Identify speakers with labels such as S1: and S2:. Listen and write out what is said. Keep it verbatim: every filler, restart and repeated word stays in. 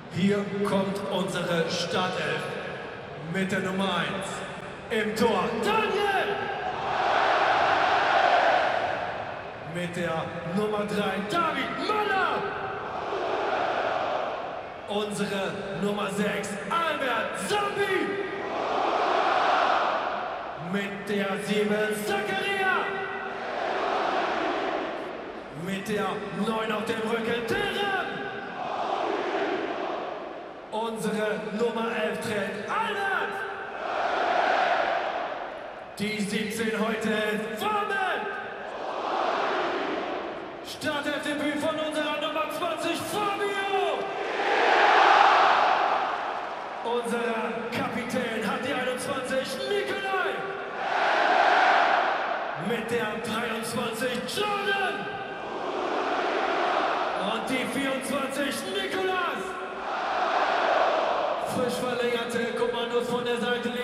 S1: Hier kommt unsere Startelf mit der Nummer eins im Tor Daniel! Mit der Nummer drei David Möller! Unsere Nummer sechs Albert Zambi! Mit der sieben Zakaria! Mit der neun auf dem Rücken Terem! Unsere Nummer elf trägt Albert! Die siebzehn heute ist Farben! Startelfdebüt von unserer Nummer zwanzig Fabio! Unser Kapitän hat die einundzwanzig Nikolai! Mit der dreiundzwanzig Jordan! Und die vierundzwanzig Nikolas! Frisch verlängerte Kommandos von der Seite